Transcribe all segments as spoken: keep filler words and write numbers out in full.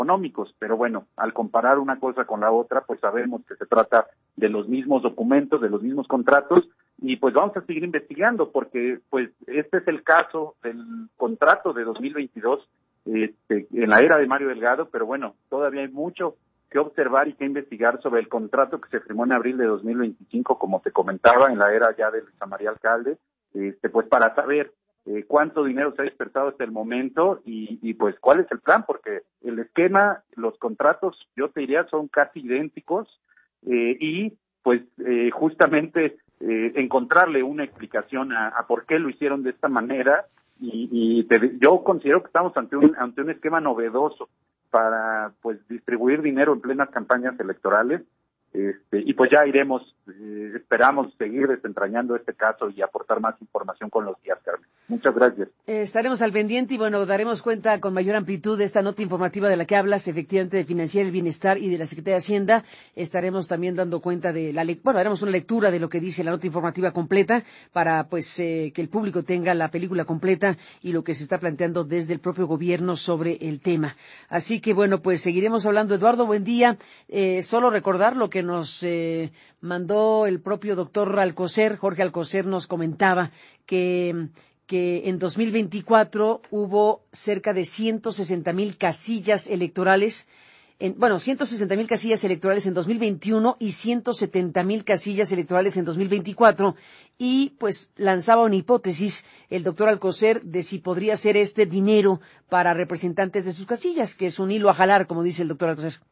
económicos, pero bueno, al comparar una cosa con la otra, pues sabemos que se trata de los mismos documentos, de los mismos contratos, y pues vamos a seguir investigando, porque pues este es el caso del contrato de dos mil veintidós, este, en la era de Mario Delgado, pero bueno, todavía hay mucho que observar y que investigar sobre el contrato que se firmó en abril de dos mil veinticinco, como te comentaba, en la era ya de Luisa María Alcalde, este, pues para saber eh, cuánto dinero se ha dispersado hasta el momento y, y pues cuál es el plan, porque el esquema, los contratos, yo te diría, son casi idénticos eh, y pues eh, justamente eh, encontrarle una explicación a, a por qué lo hicieron de esta manera y, y te, yo considero que estamos ante un, ante un esquema novedoso para pues distribuir dinero en plenas campañas electorales, este, y pues ya iremos, eh, esperamos seguir desentrañando este caso y aportar más información con los días, Carmen. Muchas gracias. Eh, estaremos al pendiente y bueno, daremos cuenta con mayor amplitud de esta nota informativa de la que hablas, efectivamente de Financiera del Bienestar y de la Secretaría de Hacienda. Estaremos también dando cuenta de la lectura, bueno, haremos una lectura de lo que dice la nota informativa completa para pues eh, que el público tenga la película completa y lo que se está planteando desde el propio gobierno sobre el tema. Así que bueno, pues seguiremos hablando. Eduardo, buen día. Eh, solo recordar lo que nos eh, mandó el propio doctor Alcocer, Jorge Alcocer nos comentaba que que en dos mil veinticuatro hubo cerca de ciento sesenta mil casillas electorales, en, bueno, ciento sesenta mil casillas electorales en dos mil veintiuno y ciento setenta mil casillas electorales en dos mil veinticuatro, y pues lanzaba una hipótesis el doctor Alcocer de si podría ser este dinero para representantes de sus casillas, que es un hilo a jalar, como dice el doctor Alcocer.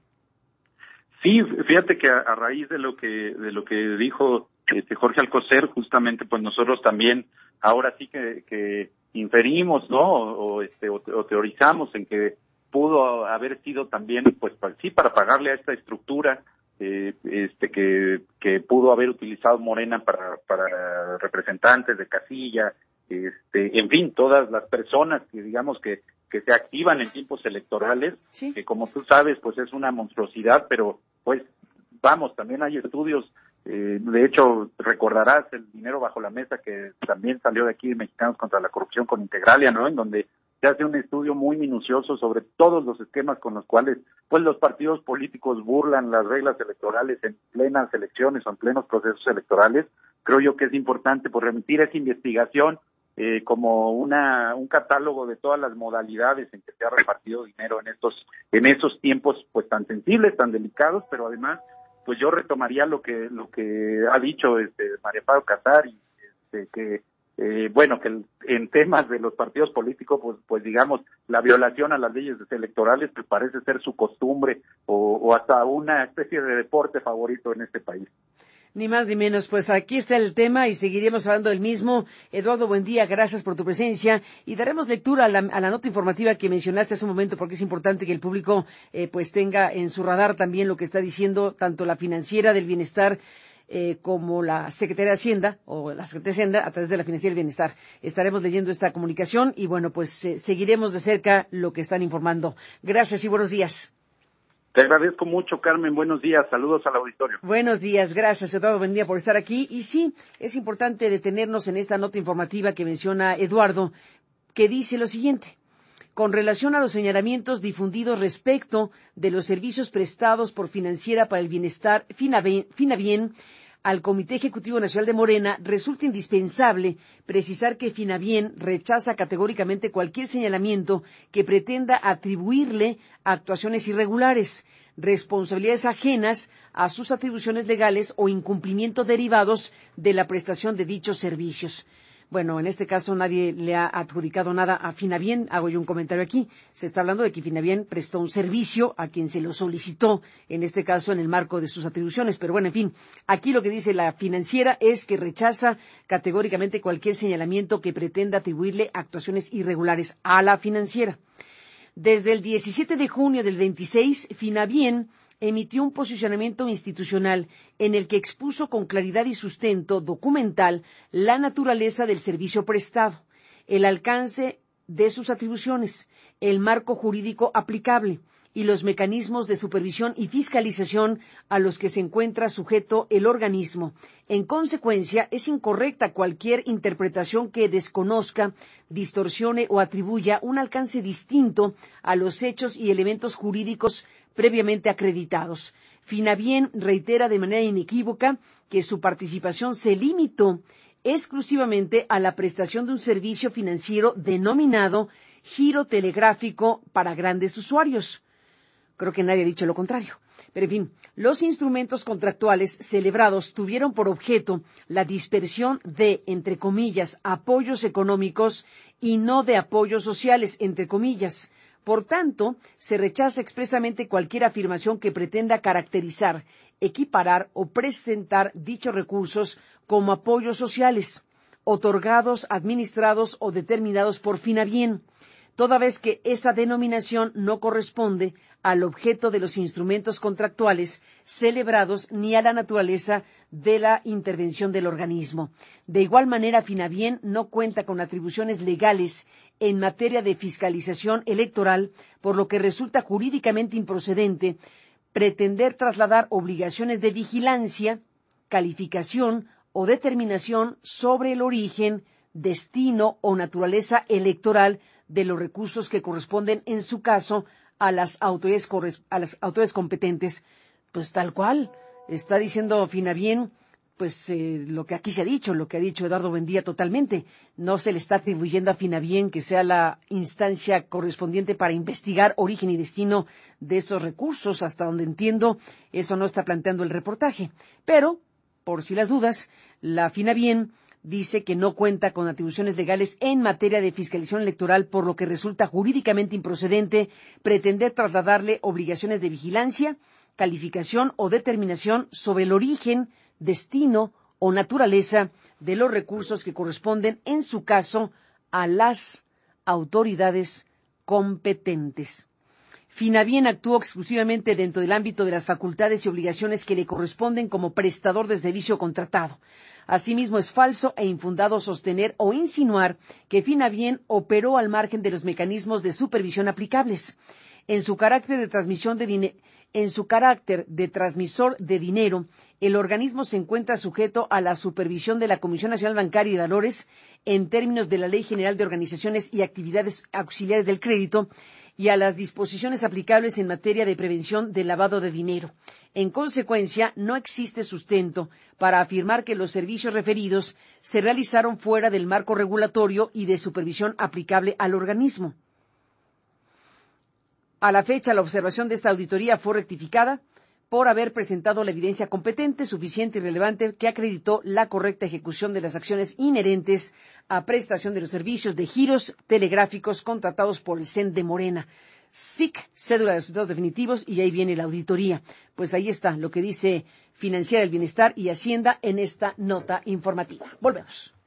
Sí, fíjate que a, a raíz de lo que de lo que dijo este, Jorge Alcocer, justamente pues nosotros también ahora sí que, que inferimos, ¿no? O, o, este, o, o teorizamos en que pudo haber sido también, pues para, sí, para pagarle a esta estructura eh, este que, que pudo haber utilizado Morena para, para representantes de casilla, este, en fin, todas las personas que digamos que que se activan en tiempos electorales, sí, que como tú sabes, pues es una monstruosidad, pero pues vamos, también hay estudios, eh, de hecho recordarás el dinero bajo la mesa que también salió de aquí de Mexicanos contra la Corrupción con Integralia, ¿no? En donde se hace un estudio muy minucioso sobre todos los esquemas con los cuales pues los partidos políticos burlan las reglas electorales en plenas elecciones o en plenos procesos electorales. Creo yo que es importante pues remitir esa investigación Eh, como una un catálogo de todas las modalidades en que se ha repartido dinero en estos en esos tiempos pues tan sensibles, tan delicados, pero además pues yo retomaría lo que lo que ha dicho este María Pablo Casar, y este, que eh, bueno que el, en temas de los partidos políticos pues pues digamos la violación a las leyes electorales pues parece ser su costumbre o, o hasta una especie de deporte favorito en este país. Ni más ni menos, pues aquí está el tema y seguiremos hablando del mismo. Eduardo, buen día, gracias por tu presencia y daremos lectura a la, a la nota informativa que mencionaste hace un momento, porque es importante que el público eh, pues tenga en su radar también lo que está diciendo tanto la Financiera del Bienestar eh, como la Secretaría de Hacienda o la Secretaría de Hacienda a través de la Financiera del Bienestar. Estaremos leyendo esta comunicación y bueno, pues eh, seguiremos de cerca lo que están informando. Gracias y buenos días. Te agradezco mucho, Carmen. Buenos días. Saludos al auditorio. Buenos días. Gracias, Eduardo. Buen día por estar aquí. Y sí, es importante detenernos en esta nota informativa que menciona Eduardo, que dice lo siguiente. Con relación a los señalamientos difundidos respecto de los servicios prestados por Financiera para el Bienestar, Finabien, Finabien al Comité Ejecutivo Nacional de Morena, resulta indispensable precisar que Finabien rechaza categóricamente cualquier señalamiento que pretenda atribuirle actuaciones irregulares, responsabilidades ajenas a sus atribuciones legales o incumplimientos derivados de la prestación de dichos servicios. Bueno, en este caso nadie le ha adjudicado nada a Finabien. Hago yo un comentario aquí. Se está hablando de que Finabien prestó un servicio a quien se lo solicitó, en este caso en el marco de sus atribuciones. Pero bueno, en fin, aquí lo que dice la Financiera es que rechaza categóricamente cualquier señalamiento que pretenda atribuirle actuaciones irregulares a la Financiera. Desde el diecisiete de junio del veintiséis, Finabien emitió un posicionamiento institucional en el que expuso con claridad y sustento documental la naturaleza del servicio prestado, el alcance de sus atribuciones, el marco jurídico aplicable, y los mecanismos de supervisión y fiscalización a los que se encuentra sujeto el organismo. En consecuencia, es incorrecta cualquier interpretación que desconozca, distorsione o atribuya un alcance distinto a los hechos y elementos jurídicos previamente acreditados. Finabien reitera de manera inequívoca que su participación se limitó exclusivamente a la prestación de un servicio financiero denominado giro telegráfico para grandes usuarios. Creo que nadie ha dicho lo contrario. Pero, en fin, los instrumentos contractuales celebrados tuvieron por objeto la dispersión de, entre comillas, apoyos económicos y no de apoyos sociales, entre comillas. Por tanto, se rechaza expresamente cualquier afirmación que pretenda caracterizar, equiparar o presentar dichos recursos como apoyos sociales, otorgados, administrados o determinados por Finabien, toda vez que esa denominación no corresponde al objeto de los instrumentos contractuales celebrados ni a la naturaleza de la intervención del organismo. De igual manera, Finabien no cuenta con atribuciones legales en materia de fiscalización electoral, por lo que resulta jurídicamente improcedente pretender trasladar obligaciones de vigilancia, calificación o determinación sobre el origen, destino o naturaleza electoral de los recursos que corresponden, en su caso, a las autoridades, a las autoridades competentes. Pues tal cual, está diciendo Finabien, pues eh, lo que aquí se ha dicho, lo que ha dicho Eduardo Buendía totalmente. No se le está atribuyendo a Finabien que sea la instancia correspondiente para investigar origen y destino de esos recursos. Hasta donde entiendo, eso no está planteando el reportaje. Pero, por si las dudas, la Finabien dice que no cuenta con atribuciones legales en materia de fiscalización electoral, por lo que resulta jurídicamente improcedente pretender trasladarle obligaciones de vigilancia, calificación o determinación sobre el origen, destino o naturaleza de los recursos que corresponden, en su caso, a las autoridades competentes. Finabien actuó exclusivamente dentro del ámbito de las facultades y obligaciones que le corresponden como prestador de servicio contratado. Asimismo, es falso e infundado sostener o insinuar que Finabien operó al margen de los mecanismos de supervisión aplicables. En su carácter de transmisión de dinero, en su carácter de transmisor de dinero, el organismo se encuentra sujeto a la supervisión de la Comisión Nacional Bancaria y de Valores en términos de la Ley General de Organizaciones y Actividades Auxiliares del Crédito y a las disposiciones aplicables en materia de prevención del lavado de dinero. En consecuencia, no existe sustento para afirmar que los servicios referidos se realizaron fuera del marco regulatorio y de supervisión aplicable al organismo. A la fecha, la observación de esta auditoría fue rectificada por haber presentado la evidencia competente, suficiente y relevante que acreditó la correcta ejecución de las acciones inherentes a prestación de los servicios de giros telegráficos contratados por el C E N de Morena. S I C, cédula de resultados definitivos, y ahí viene la auditoría. Pues ahí está lo que dice Financiera del Bienestar y Hacienda en esta nota informativa. Volvemos.